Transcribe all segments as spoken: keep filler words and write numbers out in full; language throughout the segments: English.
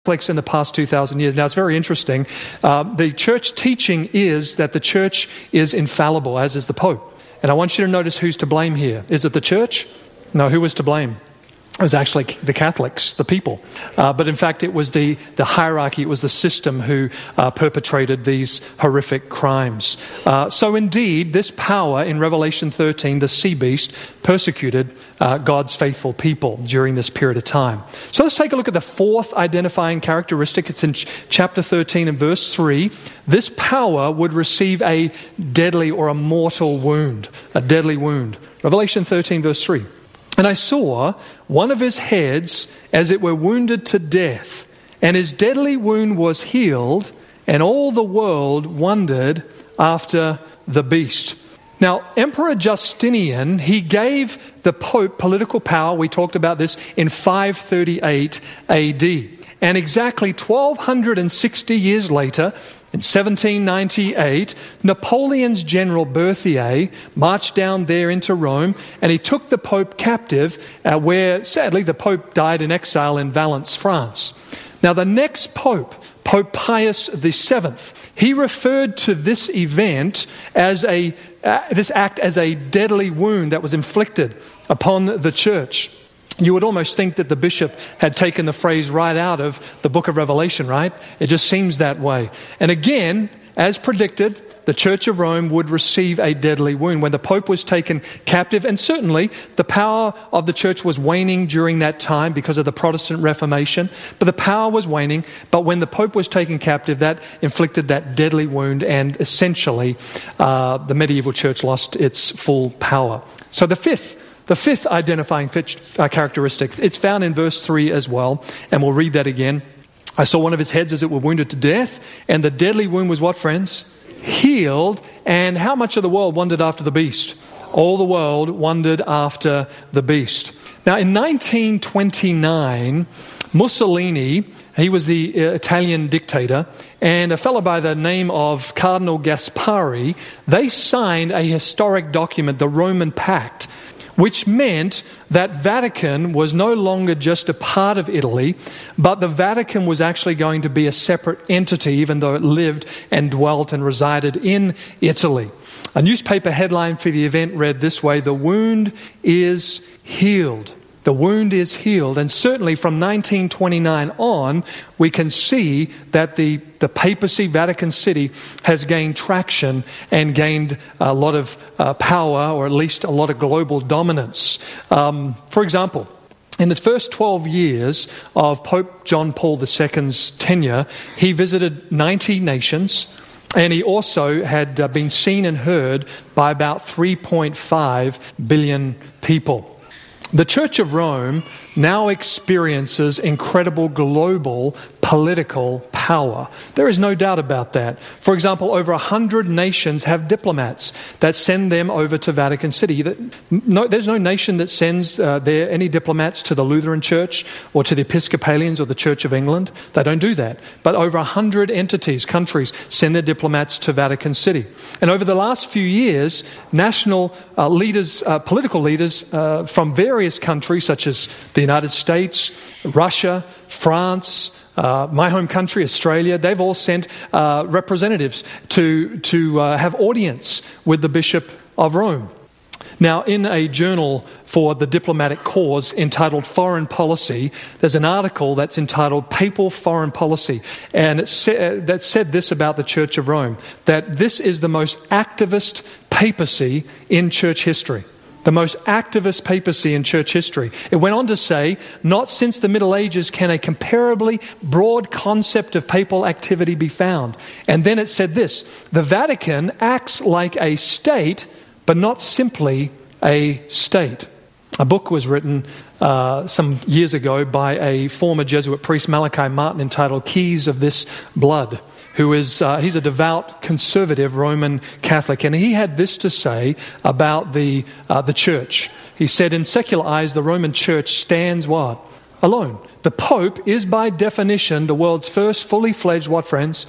in the past two thousand years. Now, it's very interesting. Uh, the church teaching is that the church is infallible, as is the Pope. And I want you to notice who's to blame here. Is it the church? No, who was to blame? It was actually the Catholics, the people. Uh, but in fact, it was the, the hierarchy, it was the system who uh, perpetrated these horrific crimes. Uh, so indeed, this power in Revelation thirteen, the sea beast, persecuted uh, God's faithful people during this period of time. So let's take a look at the fourth identifying characteristic. It's in ch- chapter thirteen and verse three. This power would receive a deadly or a mortal wound, a deadly wound. Revelation thirteen, verse three. And I saw one of his heads as it were wounded to death, and his deadly wound was healed, and all the world wondered after the beast. Now, Emperor Justinian, he gave the Pope political power. We talked about this in five thirty-eight A D. And exactly twelve sixty years later, in seventeen ninety-eight, Napoleon's general Berthier marched down there into Rome, and he took the Pope captive, uh, where sadly the Pope died in exile in Valence, France. Now the next Pope, Pope Pius the seventh, he referred to this event as a uh, this act as a deadly wound that was inflicted upon the church. You would almost think that the bishop had taken the phrase right out of the book of Revelation, right? It just seems that way. And again, as predicted, the Church of Rome would receive a deadly wound when the Pope was taken captive. And certainly the power of the church was waning during that time because of the Protestant Reformation. But the power was waning. But when the Pope was taken captive, that inflicted that deadly wound, and essentially uh, the medieval church lost its full power. So the fifth The fifth identifying characteristic, it's found in verse three as well, and we'll read that again. I saw one of his heads as it were wounded to death, and the deadly wound was what, friends? Healed. And how much of the world wondered after the beast? All the world wondered after the beast. Now, in nineteen twenty-nine, Mussolini, he was the Italian dictator, and a fellow by the name of Cardinal Gaspari, they signed a historic document, the Roman Pact, which meant that Vatican was no longer just a part of Italy, but the Vatican was actually going to be a separate entity, even though it lived and dwelt and resided in Italy. A newspaper headline for the event read this way: "The wound is healed." The wound is healed. And certainly from nineteen twenty-nine on, we can see that the, the papacy, Vatican City, has gained traction and gained a lot of uh, power, or at least a lot of global dominance. Um, for example, in the first twelve years of Pope John Paul the Second's tenure, he visited ninety nations, and he also had uh, been seen and heard by about three point five billion people. The Church of Rome now experiences incredible global political power. There is no doubt about that. For example, over one hundred nations have diplomats that send them over to Vatican City. No, there's no nation that sends uh, their, any diplomats to the Lutheran Church or to the Episcopalians or the Church of England. They don't do that. But over one hundred entities, countries, send their diplomats to Vatican City. And over the last few years, national uh, leaders, uh, political leaders uh, from various countries such as the United States, Russia, France, uh, my home country, Australia, they've all sent uh, representatives to, to uh, have audience with the Bishop of Rome. Now, in a journal for the diplomatic cause entitled Foreign Policy, there's an article that's entitled Papal Foreign Policy, and it sa- that said this about the Church of Rome, that this is the most activist papacy in church history. The most activist papacy in church history. It went on to say, not since the Middle Ages can a comparably broad concept of papal activity be found. And then it said this: the Vatican acts like a state, but not simply a state. A book was written uh, some years ago by a former Jesuit priest, Malachi Martin, entitled Keys of This Blood, who is, uh, he's a devout conservative Roman Catholic. And he had this to say about the, uh, the church. He said, in secular eyes, the Roman church stands what? Alone. The Pope is by definition the world's first fully fledged, what, friends?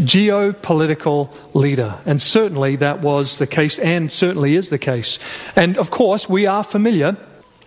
Geopolitical leader. And certainly that was the case, and certainly is the case. And of course, we are familiar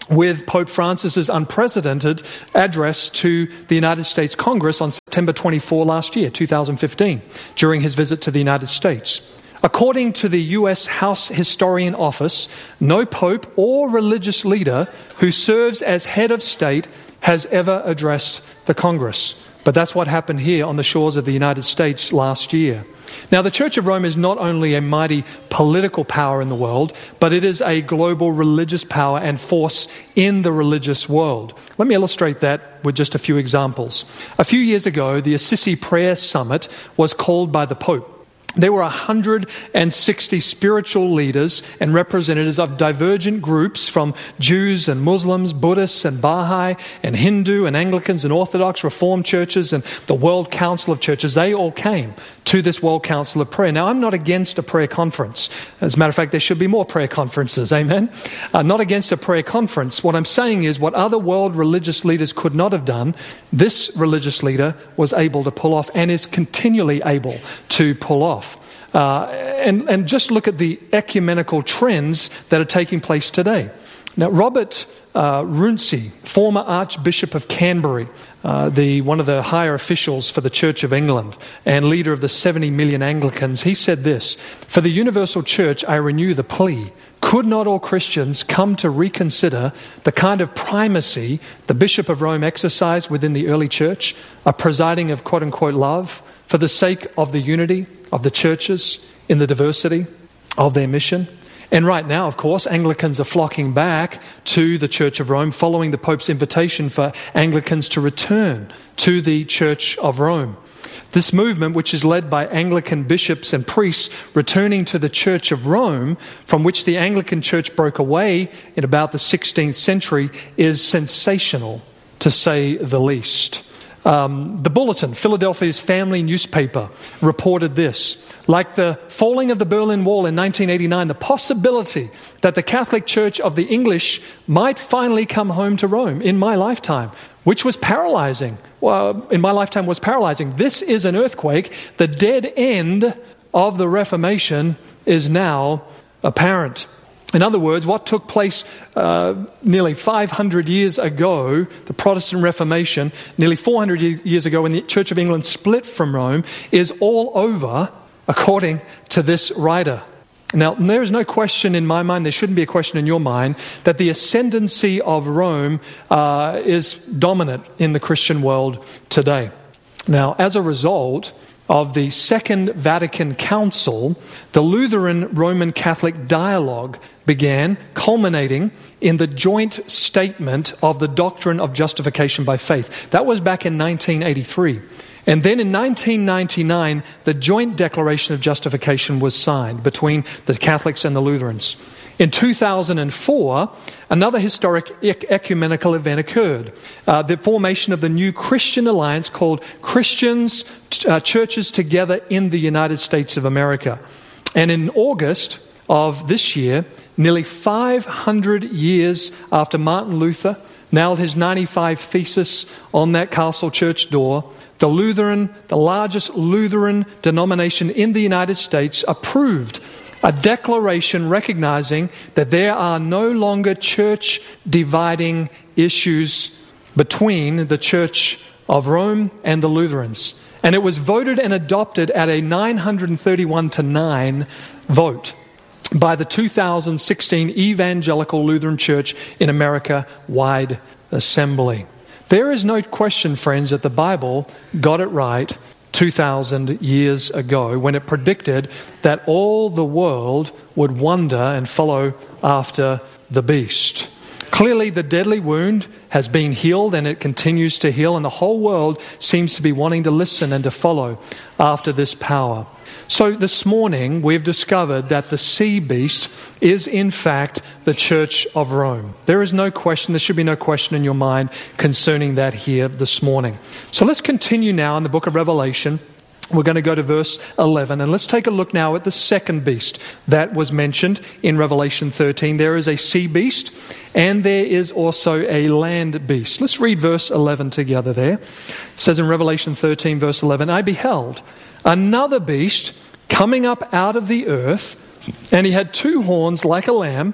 with Pope Francis's unprecedented address to the United States Congress on September twenty-fourth last year, two thousand fifteen, during his visit to the United States. According to the U S House Historian Office, no pope or religious leader who serves as head of state has ever addressed the Congress. But that's what happened here on the shores of the United States last year. Now, the Church of Rome is not only a mighty political power in the world, but it is a global religious power and force in the religious world. Let me illustrate that with just a few examples. A few years ago, the Assisi Prayer Summit was called by the Pope. There were one hundred sixty spiritual leaders and representatives of divergent groups from Jews and Muslims, Buddhists and Baha'i, and Hindu and Anglicans and Orthodox Reformed churches and the World Council of Churches. They all came to this World Council of Prayer. Now, I'm not against a prayer conference. As a matter of fact, there should be more prayer conferences. Amen? Uh, not against a prayer conference. What I'm saying is what other world religious leaders could not have done, this religious leader was able to pull off and is continually able to pull off. Uh, and, and just look at the ecumenical trends that are taking place today. Now, Robert uh, Runcie, former Archbishop of Canterbury, uh, the one of the higher officials for the Church of England and leader of the seventy million Anglicans, he said this: "For the universal church, I renew the plea. Could not all Christians come to reconsider the kind of primacy the Bishop of Rome exercised within the early church, a presiding of quote-unquote love, for the sake of the unity of the churches in the diversity of their mission?" And right now, of course, Anglicans are flocking back to the Church of Rome following the Pope's invitation for Anglicans to return to the Church of Rome. This movement, which is led by Anglican bishops and priests returning to the Church of Rome, from which the Anglican Church broke away in about the sixteenth century, is sensational, to say the least. Um, the Bulletin, Philadelphia's family newspaper, reported this: like the falling of the Berlin Wall in nineteen eighty-nine, the possibility that the Catholic Church of the English might finally come home to Rome in my lifetime, which was paralyzing. Well, in my lifetime was paralyzing. This is an earthquake. The dead end of the Reformation is now apparent. In other words, what took place uh, nearly five hundred years ago, the Protestant Reformation, nearly four hundred years ago when the Church of England split from Rome, is all over, according to this writer. Now, there is no question in my mind, there shouldn't be a question in your mind, that the ascendancy of Rome uh, is dominant in the Christian world today. Now, as a result of the Second Vatican Council, the Lutheran Roman Catholic dialogue began, culminating in the joint statement of the doctrine of justification by faith. That was back in nineteen eighty-three. And then in nineteen ninety-nine, the joint declaration of justification was signed between the Catholics and the Lutherans. In two thousand four, another historic ecumenical event occurred. Uh, the formation of the new Christian alliance called Christians, uh, Churches Together in the United States of America. And in August of this year, nearly five hundred years after Martin Luther nailed his ninety-five Thesis on that castle church door, the Lutheran, the largest Lutheran denomination in the United States, approved a declaration recognizing that there are no longer church dividing issues between the Church of Rome and the Lutherans. And it was voted and adopted at a nine hundred thirty-one to nine vote by the two thousand sixteen Evangelical Lutheran Church in America wide assembly. There is no question, friends, that the Bible got it right two thousand years ago when it predicted that all the world would wander and follow after the beast. Clearly, the deadly wound has been healed and it continues to heal, and the whole world seems to be wanting to listen and to follow after this power. So this morning, we've discovered that the sea beast is in fact the Church of Rome. There is no question, there should be no question in your mind concerning that here this morning. So let's continue now in the book of Revelation. We're going to go to verse eleven, and let's take a look now at the second beast that was mentioned in Revelation thirteen. There is a sea beast, and there is also a land beast. Let's read verse eleven together there. It says in Revelation thirteen, verse eleven, I beheld another beast coming up out of the earth, and he had two horns like a lamb,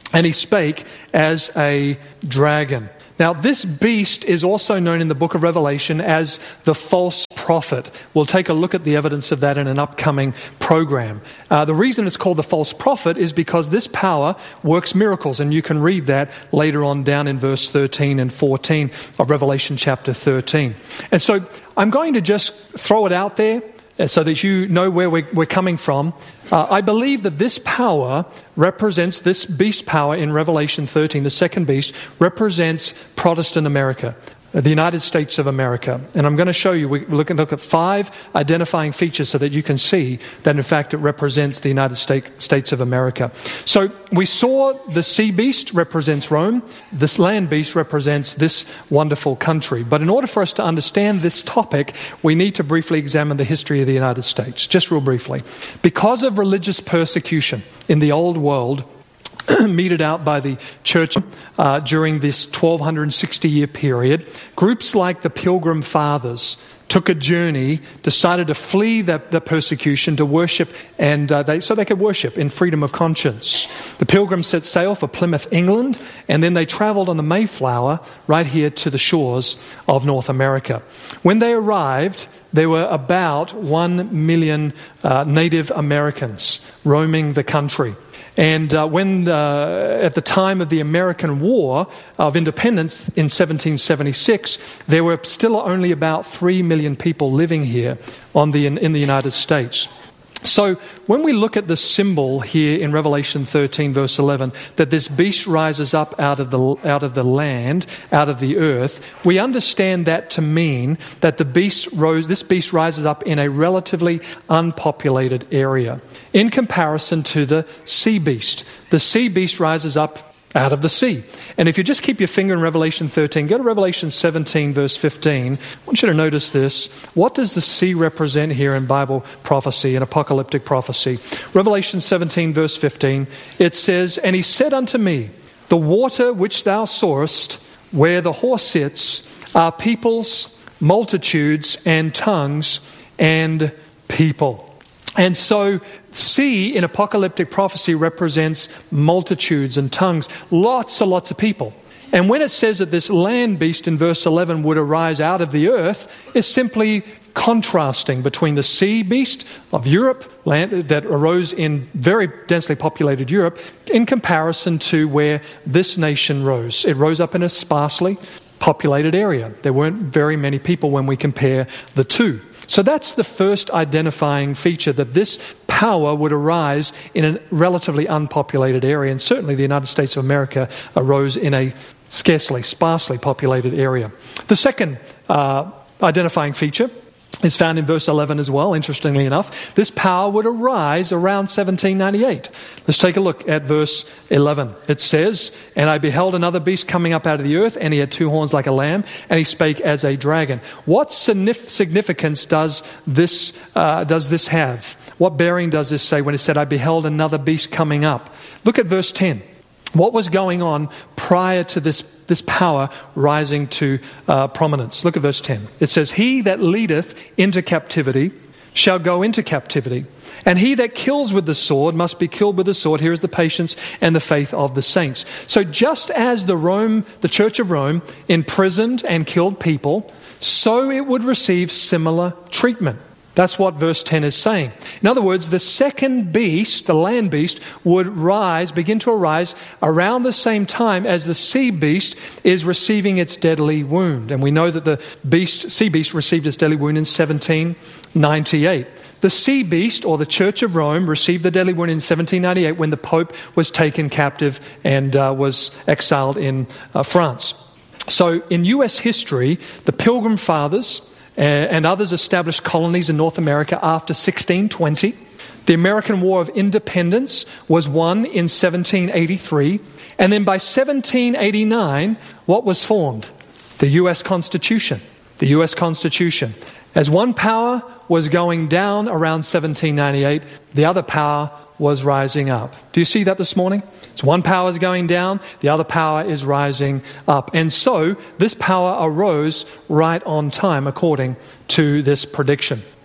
and he spake as a dragon. Now, this beast is also known in the book of Revelation as the false prophet. We'll take a look at the evidence of that in an upcoming program. Uh, the reason it's called the false prophet is because this power works miracles, and you can read that later on down in verse thirteen and fourteen of Revelation chapter thirteen. And so I'm going to just throw it out there so that you know where we're, we're coming from. Uh, I believe that this power represents, this beast power in Revelation thirteen, the second beast, represents Protestant America, the United States of America. And I'm going to show you, we look at, look at five identifying features so that you can see that in fact it represents the United States of America. So we saw the sea beast represents Rome, this land beast represents this wonderful country. But in order for us to understand this topic, we need to briefly examine the history of the United States, just real briefly. Because of religious persecution in the old world, meted out by the church uh, during this twelve sixty year period, groups like the Pilgrim Fathers took a journey, decided to flee the, the persecution to worship, and uh, they, so they could worship in freedom of conscience. The Pilgrims set sail for Plymouth, England, and then they traveled on the Mayflower right here to the shores of North America. When they arrived, there were about one million uh, Native Americans roaming the country. And uh, when, uh, at the time of the American War of Independence in seventeen seventy-six, there were still only about three million people living here on the, in, in the United States. So when we look at the symbol here in Revelation thirteen, verse eleven, that this beast rises up out of the out of the land, out of the earth, we understand that to mean that the beast rose. This beast rises up in a relatively unpopulated area, in comparison to the sea beast. The sea beast rises up out of the sea. And if you just keep your finger in Revelation thirteen, go to Revelation seventeen, verse fifteen. I want you to notice this. What does the sea represent here in Bible prophecy, in apocalyptic prophecy? Revelation seventeen, verse fifteen, it says, "And he said unto me, the water which thou sawest, where the horse sits, are peoples, multitudes, and tongues, and people." And so, sea in apocalyptic prophecy represents multitudes and tongues, lots and lots of people. And when it says that this land beast in verse eleven would arise out of the earth, it's simply contrasting between the sea beast of Europe, land that arose in very densely populated Europe, in comparison to where this nation rose. It rose up in a sparsely populated area. There weren't very many people when we compare the two. So that's the first identifying feature, that this power would arise in a relatively unpopulated area. And certainly the United States of America arose in a scarcely, sparsely populated area. The second uh, identifying feature is found in verse eleven as well, interestingly enough. This power would arise around seventeen ninety-eight. Let's take a look at verse eleven. It says, "And I beheld another beast coming up out of the earth, and he had two horns like a lamb, and he spake as a dragon." What significance does this, uh, does this have? What bearing does this say when it said, "I beheld another beast coming up"? Look at verse ten. What was going on prior to this, this power rising to uh, prominence? Look at verse ten. It says, "He that leadeth into captivity shall go into captivity, and he that kills with the sword must be killed with the sword." Here is the patience and the faith of the saints. So just as the Rome, the Church of Rome imprisoned and killed people, so it would receive similar treatment. That's what verse ten is saying. In other words, the second beast, the land beast, would rise, begin to arise around the same time as the sea beast is receiving its deadly wound. And we know that the beast, sea beast received its deadly wound in seventeen ninety-eight. The sea beast, or the Church of Rome, received the deadly wound in seventeen ninety-eight when the Pope was taken captive and uh, was exiled in uh, France. So in U S history, the Pilgrim Fathers and others established colonies in North America after sixteen twenty. The American War of Independence was won in seventeen eighty-three. And then by seventeen eighty-nine, what was formed? The U S Constitution. The U S Constitution. As one power was going down around seventeen ninety-eight, the other power was rising up. Do you see that this morning? So one power is going down, the other power is rising up. And so this power arose right on time according to this prediction.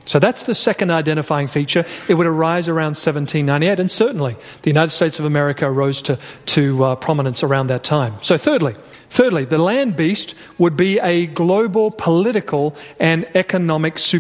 So that's the second identifying feature. It would arise around seventeen ninety-eight, and certainly the United States of America rose to, to uh, prominence around that time. So thirdly, thirdly, the land beast would be a global political and economic superpower.